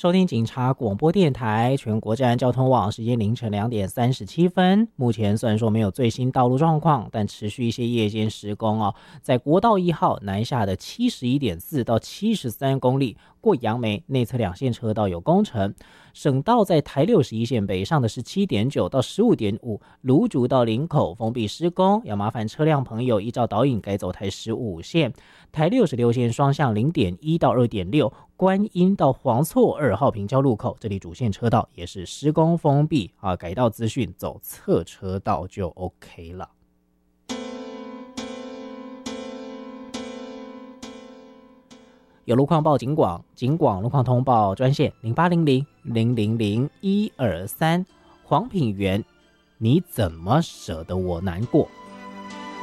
收听警察广播电台全国治安交通网，时间凌晨2点37分。目前虽然说没有最新道路状况，但持续一些夜间施工哦。在国道1号南下的71.4到73公里，过杨梅内侧2线车道有工程。省道在台61线北上的17.9到15.5，芦竹到林口封闭施工，要麻烦车辆朋友依照导引改走台15线。台66线双向0.1到2.6，观音到黄厝2号平交路口，这里主线车道也是施工封闭啊，改道资讯走侧车道就 OK 了。有路况报警广，警广路况通报专线0800-000-123。黄品源，你怎么舍得我难过？